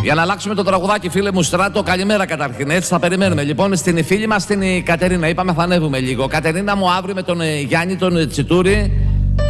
Για να αλλάξουμε το τραγουδάκι, φίλε μου Στράτο, καλημέρα καταρχήν. Έτσι θα περιμένουμε. Λοιπόν, στην φίλη μας την Κατερίνα, είπαμε θα ανέβουμε λίγο. Κατερίνα μου, αύριο με τον Γιάννη τον Τσιτούρη